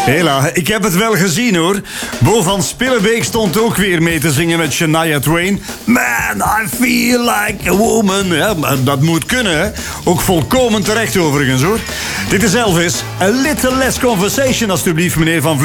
Hela, ik heb het wel gezien hoor. Bo van Spillebeek stond ook weer mee te zingen met Shania Twain. Man, I feel like a woman. Ja, dat moet kunnen, hè. Ook volkomen terecht overigens hoor. Dit is Elvis. A little less conversation alstublieft, meneer Van Vleuten.